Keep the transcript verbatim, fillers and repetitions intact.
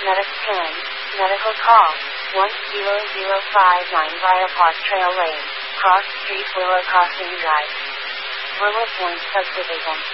Medic ten, medical call, one zero zero five nine via Park Trail Lane, Cross Street, Willow Crossing Drive. Willow Point Subdivision.